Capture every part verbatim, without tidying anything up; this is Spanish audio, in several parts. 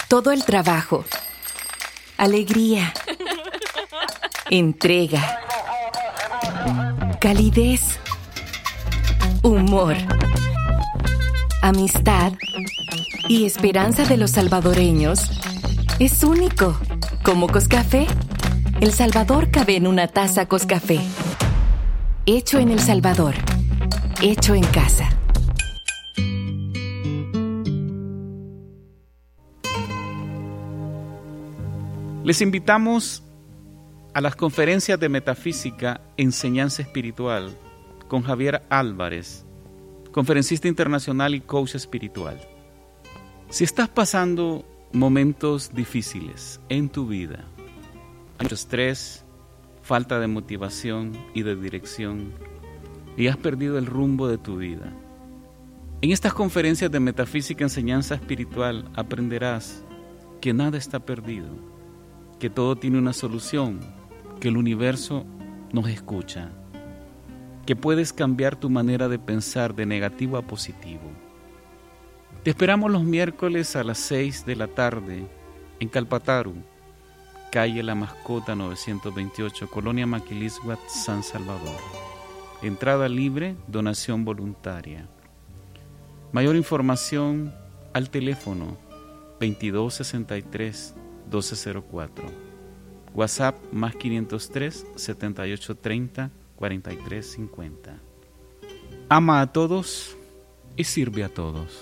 todo el trabajo, alegría, entrega, calidez, humor, amistad y esperanza de los salvadoreños es único. Como Coscafé, El Salvador cabe en una taza Coscafé. Hecho en El Salvador, hecho en casa. Les invitamos a las conferencias de Metafísica, Enseñanza Espiritual, con Javier Álvarez, conferencista internacional y coach espiritual. Si estás pasando momentos difíciles en tu vida, mucho estrés, falta de motivación y de dirección, y has perdido el rumbo de tu vida, en estas conferencias de Metafísica, Enseñanza Espiritual aprenderás que nada está perdido, que todo tiene una solución, que el universo nos escucha, que puedes cambiar tu manera de pensar de negativo a positivo. Te esperamos los miércoles a las seis de la tarde en Calpataru, calle La Mascota novecientos veintiocho, Colonia Maquilisguat, San Salvador. Entrada libre, donación voluntaria. Mayor información al teléfono veintidós sesenta y tres doce cero cuatro. WhatsApp más quinientos tres setenta y ocho treinta cuarenta y tres cincuenta. Ama a todos y sirve a todos.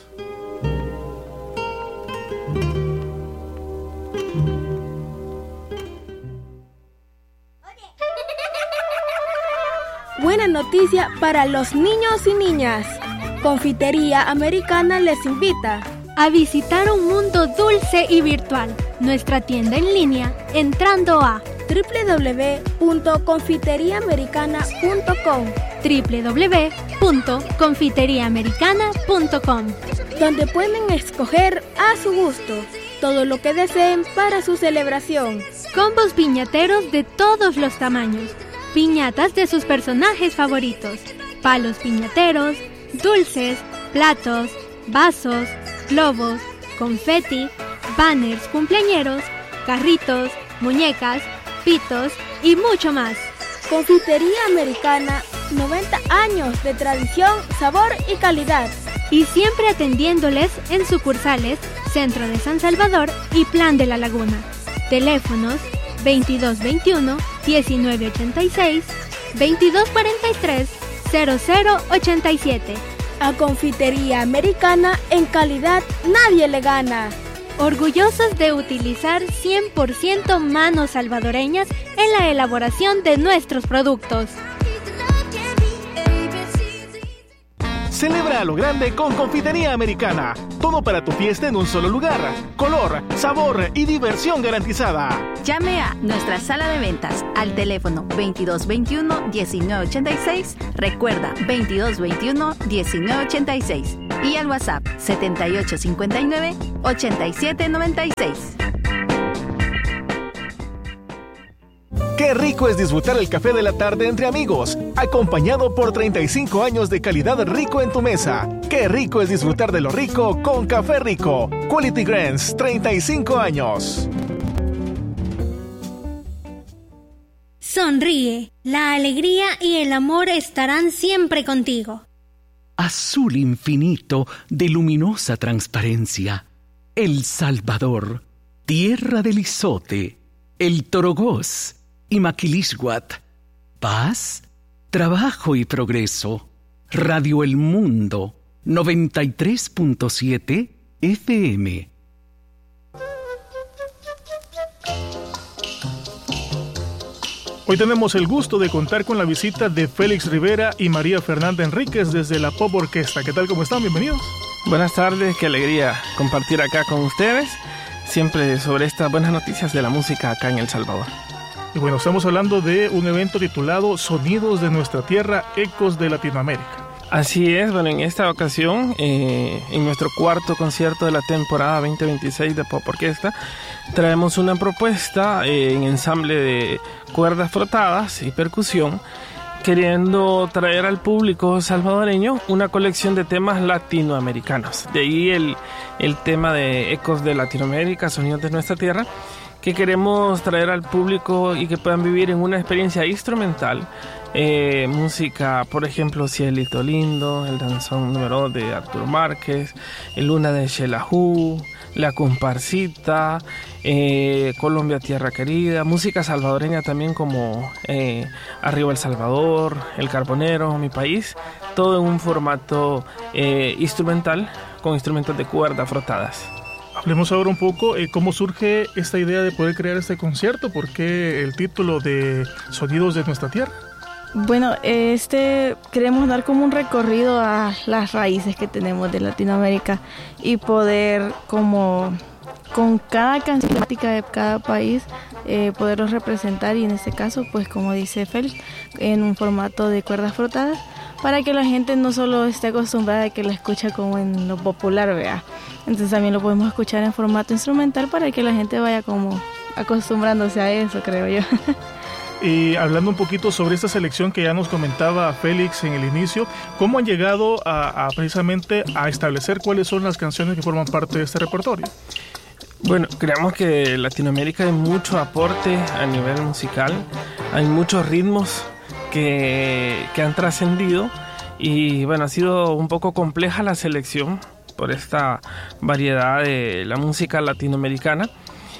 Buena noticia para los niños y niñas. Confitería Americana les invita a visitar un mundo dulce y virtual. Nuestra tienda en línea entrando a doble u doble u doble u punto confitería americana punto com doble u doble u doble u punto confitería americana punto com, donde pueden escoger a su gusto todo lo que deseen para su celebración. Combos piñateros de todos los tamaños, piñatas de sus personajes favoritos, palos piñateros, dulces, platos, vasos, globos, confeti, banners cumpleañeros, carritos, muñecas, pitos y mucho más. Confitería Americana, noventa años de tradición, sabor y calidad. Y siempre atendiéndoles en sucursales Centro de San Salvador y Plan de la Laguna. Teléfonos veintidós veintiuno diecinueve ochenta y seis, veintidós cuarenta y tres cero cero ochenta y siete. A Confitería Americana, en calidad nadie le gana. Orgullosos de utilizar cien por ciento manos salvadoreñas en la elaboración de nuestros productos. Celebra a lo grande con Confitería Americana. Todo para tu fiesta en un solo lugar. Color, sabor y diversión garantizada. Llame a nuestra sala de ventas al teléfono veintidós veintiuno diecinueve ochenta y seis. Recuerda, veintidós veintiuno diecinueve ochenta y seis. Y al WhatsApp setenta y ocho cincuenta y nueve ochenta y siete noventa y seis. Qué rico es disfrutar el café de la tarde entre amigos, acompañado por treinta y cinco años de calidad rico en tu mesa. Qué rico es disfrutar de lo rico con Café Rico. Quality Grains, treinta y cinco años. Sonríe, la alegría y el amor estarán siempre contigo. Azul infinito de luminosa transparencia. El Salvador, tierra del izote, el Torogós y Maquilisguat. Paz, trabajo y progreso. Radio El Mundo, noventa y tres punto siete F M. Hoy tenemos el gusto de contar con la visita de Félix Rivera y María Fernanda Enríquez desde la Pop Orquesta. ¿Qué tal? ¿Cómo están? Bienvenidos. Buenas tardes, qué alegría compartir acá con ustedes, siempre sobre estas buenas noticias de la música acá en El Salvador. Y bueno, estamos hablando de un evento titulado Sonidos de Nuestra Tierra, Ecos de Latinoamérica. Así es, bueno, en esta ocasión, eh, en nuestro cuarto concierto de la temporada veinte veintiséis de Pop Orquesta, traemos una propuesta eh, en ensamble de cuerdas frotadas y percusión, queriendo traer al público salvadoreño una colección de temas latinoamericanos. De ahí el, el tema de Ecos de Latinoamérica, Sonidos de Nuestra Tierra, que queremos traer al público y que puedan vivir en una experiencia instrumental. Eh, música, por ejemplo, Cielito Lindo, el danzón número dos de Arturo Márquez, el Luna de Xelajú, La Comparsita, eh, Colombia Tierra Querida, música salvadoreña también como eh, Arriba El Salvador, El Carbonero, Mi País, todo en un formato eh, instrumental con instrumentos de cuerda frotadas. Hablemos ahora un poco eh, cómo surge esta idea de poder crear este concierto, por qué el título de Sonidos de Nuestra Tierra. Bueno, este queremos dar como un recorrido a las raíces que tenemos de Latinoamérica y poder como con cada canción temática de cada país eh, poderlos representar, y en este caso pues como dice Félix, en un formato de cuerdas frotadas, para que la gente no solo esté acostumbrada a que la escucha como en lo popular, vea. Entonces también lo podemos escuchar en formato instrumental para que la gente vaya como acostumbrándose a eso, creo yo. Y hablando un poquito sobre esta selección que ya nos comentaba Félix en el inicio, ¿cómo han llegado a, a precisamente a establecer cuáles son las canciones que forman parte de este repertorio? Bueno, creemos que en Latinoamérica hay mucho aporte a nivel musical, hay muchos ritmos que, que han trascendido, y bueno, ha sido un poco compleja la selección por esta variedad de la música latinoamericana.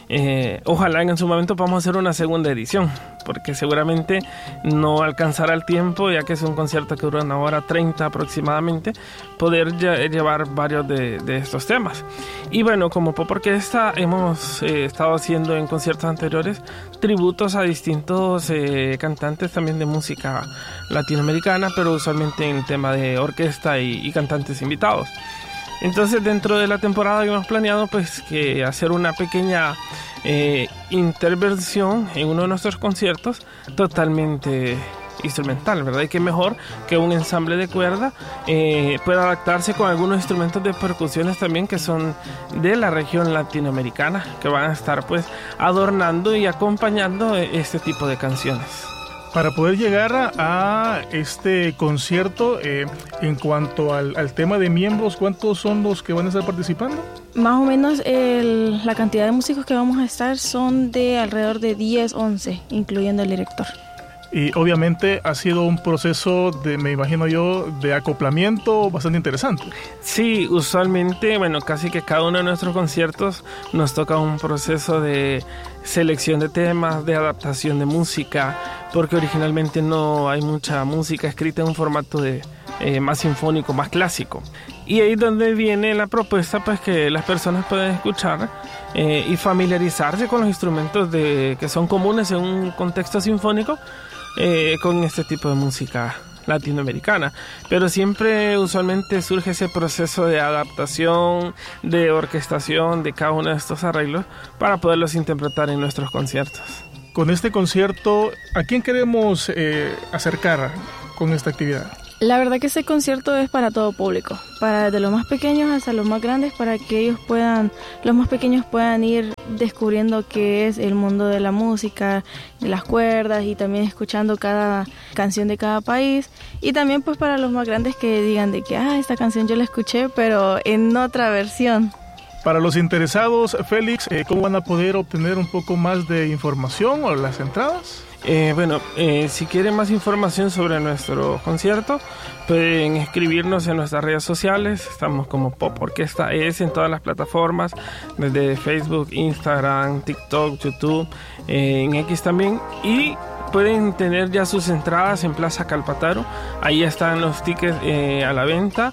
Eh, ojalá en su momento podamos hacer una segunda edición, porque seguramente no alcanzará el tiempo, ya que es un concierto que dura una hora treinta aproximadamente, poder lle- llevar varios de, de estos temas. Y bueno, como Pop Orquesta hemos eh, estado haciendo en conciertos anteriores tributos a distintos eh, cantantes también de música latinoamericana, pero usualmente en el tema de orquesta y, y cantantes invitados. Entonces, dentro de la temporada hemos planeado pues que hacer una pequeña eh, intervención en uno de nuestros conciertos totalmente instrumental, ¿verdad? Y qué mejor que un ensamble de cuerda eh, pueda adaptarse con algunos instrumentos de percusiones también que son de la región latinoamericana, que van a estar pues adornando y acompañando este tipo de canciones. Para poder llegar a, a este concierto, eh, en cuanto al, al tema de miembros, ¿cuántos son los que van a estar participando? Más o menos el, la cantidad de músicos que vamos a estar son de alrededor de diez, once, incluyendo el director. Y obviamente ha sido un proceso de, me imagino yo, de acoplamiento bastante interesante. Sí, usualmente, bueno, casi que cada uno de nuestros conciertos nos toca un proceso de selección de temas, de adaptación de música, porque originalmente no hay mucha música escrita en un formato de eh, más sinfónico, más clásico. Y ahí es donde viene la propuesta, pues que las personas pueden escuchar eh, y familiarizarse con los instrumentos de, que son comunes en un contexto sinfónico, eh, con este tipo de música latinoamericana, pero siempre usualmente surge ese proceso de adaptación, de orquestación de cada uno de estos arreglos para poderlos interpretar en nuestros conciertos. Con este concierto, ¿a quién queremos eh, acercar con esta actividad? La verdad que este concierto es para todo público, para desde los más pequeños hasta los más grandes, para que ellos puedan, los más pequeños puedan ir descubriendo qué es el mundo de la música, de las cuerdas, y también escuchando cada canción de cada país, y también pues para los más grandes que digan de que ah, esta canción yo la escuché pero en otra versión. Para los interesados, Félix, eh, ¿cómo van a poder obtener un poco más de información o las entradas? Eh, bueno, eh, si quieren más información sobre nuestro concierto, pueden escribirnos en nuestras redes sociales. Estamos como Pop Orquesta E S en todas las plataformas, desde Facebook, Instagram, TikTok, YouTube, eh, en X también. Y pueden tener ya sus entradas en Plaza Calpataro. Ahí están los tickets eh, a la venta.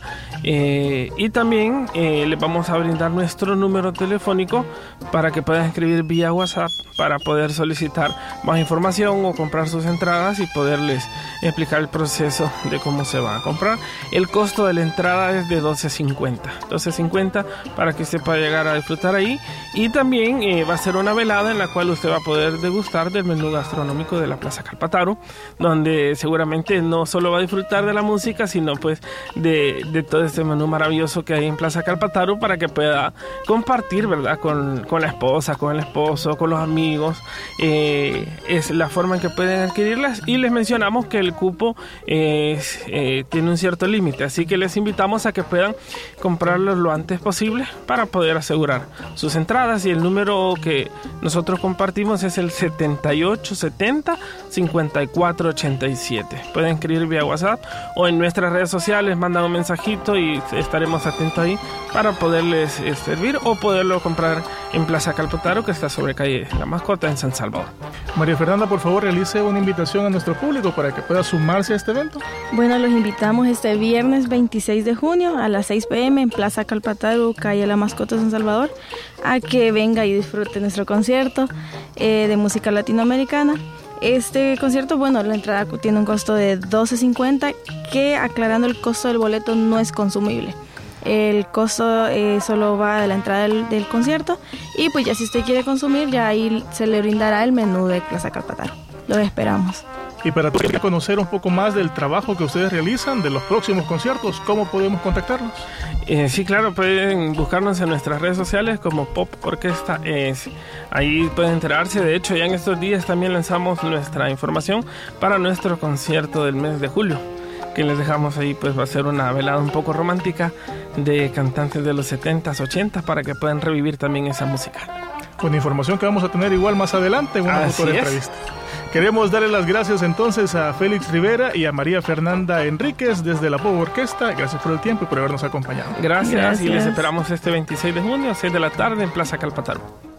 Eh, y también eh, les vamos a brindar nuestro número telefónico para que puedan escribir vía WhatsApp para poder solicitar más información o comprar sus entradas y poderles explicar el proceso de cómo se va a comprar. El costo de la entrada es de doce cincuenta para que usted pueda llegar a disfrutar ahí, y también eh, va a ser una velada en la cual usted va a poder degustar del menú gastronómico de la Plaza Calpataru, donde seguramente no solo va a disfrutar de la música, sino pues de, de todo este menú maravilloso que hay en Plaza Calpataru para que pueda compartir, ¿verdad? Con, con la esposa, con el esposo, con los amigos. Eh, es la forma en que pueden adquirirlas, y les mencionamos que el cupo eh, eh, tiene un cierto límite, así que les invitamos a que puedan comprarlos lo antes posible para poder asegurar sus entradas, y el número que nosotros compartimos es el setenta y ocho setenta cincuenta y cuatro ochenta y siete. Pueden escribir vía WhatsApp o en nuestras redes sociales, mandan un mensajito y estaremos atentos ahí para poderles eh, servir o poderlo comprar en Plaza Calpataru, que está sobre calle La Mascota en San Salvador. María Fernanda, por favor, realice una invitación a nuestro público para que pueda sumarse a este evento. Bueno, los invitamos este viernes veintiséis de junio a las seis p m en Plaza Calpataru, calle La Mascota, San Salvador, a que venga y disfrute nuestro concierto eh, de música latinoamericana. Este concierto, bueno, la entrada tiene un costo de doce cincuenta, que, aclarando, el costo del boleto no es consumible. El costo eh, solo va de la entrada del, del concierto, y pues ya si usted quiere consumir, ya ahí se le brindará el menú de Plaza Calpataru. Los esperamos. Y para conocer un poco más del trabajo que ustedes realizan, de los próximos conciertos, ¿cómo podemos contactarlos? Eh, sí, claro, pueden buscarnos en nuestras redes sociales como Pop Orquesta. Eh, ahí pueden enterarse. De hecho, ya en estos días también lanzamos nuestra información para nuestro concierto del mes de julio, que les dejamos ahí. Pues va a ser una velada un poco romántica de cantantes de los setentas, ochentas, para que puedan revivir también esa música. Con información que vamos a tener igual más adelante en una futura entrevista. Queremos darle las gracias entonces a Félix Rivera y a María Fernanda Enríquez desde la Pop Orquesta. Gracias por el tiempo y por habernos acompañado. Gracias, Gracias. Y les esperamos este veintiséis de junio a seis de la tarde en Plaza Calpataru.